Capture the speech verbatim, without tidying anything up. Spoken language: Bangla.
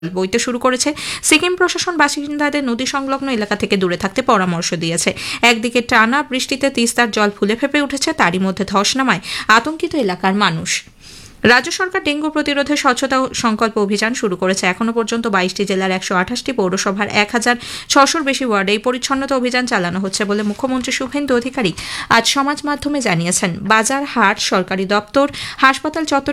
বইতে শুরু করেছে। সিকিম প্রশাসন বাসিন্দাদের নদী সংলগ্ন এলাকা থেকে দূরে থাকতে পরামর্শ দিয়েছে। একদিকে টানা বৃষ্টিতে তিস্তার জল ফুলে ফেপে উঠেছে, তারই মধ্যে ধস নামায় আতঙ্কিত এলাকার মানুষ। রাজ্য সরকার ডেঙ্গু প্রতিরোধে স্বচ্ছতা সংকল্প অভিযান শুরু করেছে। এখনো পর্যন্ত বাইশটি জেলার একশো আঠাশটি পৌরসভার এক হাজার ছশোর বেশি ওয়ার্ডে এই পরিচ্ছন্নতা অভিযান চালানো হচ্ছে বলে মুখ্যমন্ত্রী শুভেন্দু অধিকারী আজ সমাজ মাধ্যমে জানিয়েছেন। বাজার, হাট, সরকারি দপ্তর, হাসপাতাল চত্বর